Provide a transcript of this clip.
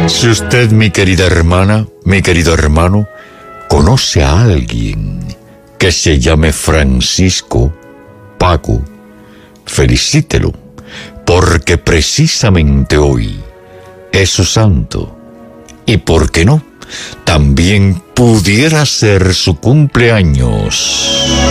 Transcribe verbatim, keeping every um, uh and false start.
Si usted, mi querida hermana, mi querido hermano, conoce a alguien que se llame Francisco, Paco, felicítelo, porque precisamente hoy es su santo. Y por qué no, también pudiera ser su cumpleaños.